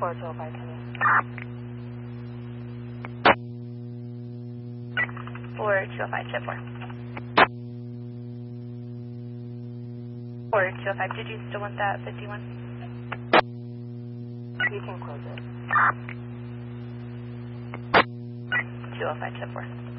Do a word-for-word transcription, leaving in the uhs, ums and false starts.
four, two oh five, ten. four two oh five, chip four. four two oh five, did you still want that fifty-one? You can close it. two oh five, chip four.